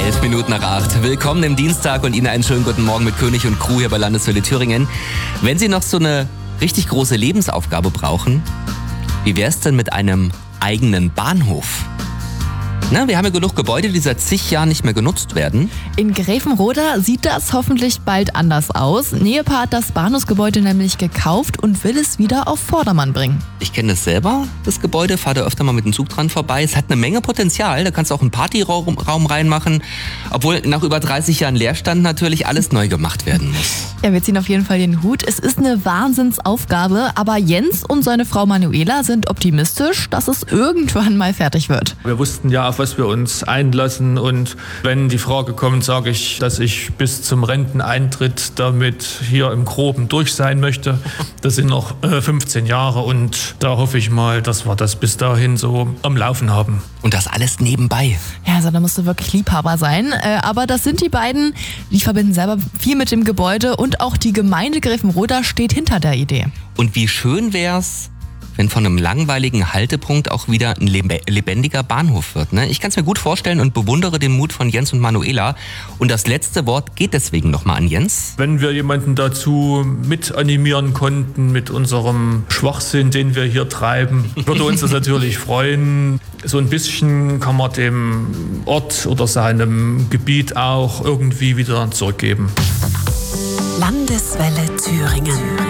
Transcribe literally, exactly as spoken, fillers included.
Elf Minuten nach acht. Willkommen im Dienstag und Ihnen einen schönen guten Morgen mit König und Crew hier bei Landeswelle Thüringen. Wenn Sie noch so eine richtig große Lebensaufgabe brauchen, wie wär's denn mit einem eigenen Bahnhof? Na, wir haben ja genug Gebäude, die seit zig Jahren nicht mehr genutzt werden. In Grevenroda sieht das hoffentlich bald anders aus. Ein Ehepaar hat das Bahnhofsgebäude nämlich gekauft und will es wieder auf Vordermann bringen. Ich kenne das selber, das Gebäude, fahre da öfter mal mit dem Zug dran vorbei. Es hat eine Menge Potenzial, da kannst du auch einen Partyraum Raum reinmachen. Obwohl nach über dreißig Jahren Leerstand natürlich alles neu gemacht werden muss. Ja, wir ziehen auf jeden Fall den Hut. Es ist eine Wahnsinnsaufgabe, aber Jens und seine Frau Manuela sind optimistisch, dass es irgendwann mal fertig wird. Wir wussten ja, auf was wir uns einlassen, und wenn die Frage kommt, sage ich, dass ich bis zum Renteneintritt damit hier im Groben durch sein möchte. Das sind noch äh, fünfzehn Jahre, und da hoffe ich mal, dass wir das bis dahin so am Laufen haben. Und das alles nebenbei. Ja, also da musst du wirklich Liebhaber sein. Äh, aber das sind die beiden, die verbinden selber viel mit dem Gebäude, und auch die Gemeinde Grevenroda steht hinter der Idee. Und wie schön wär's, wenn von einem langweiligen Haltepunkt auch wieder ein lebendiger Bahnhof wird. Ne? Ich kann es mir gut vorstellen und bewundere den Mut von Jens und Manuela. Und das letzte Wort geht deswegen nochmal an Jens. Wenn wir jemanden dazu mit animieren konnten mit unserem Schwachsinn, den wir hier treiben, würde uns das natürlich freuen. So ein bisschen kann man dem Ort oder seinem Gebiet auch irgendwie wieder zurückgeben. Landeswelle Thüringen.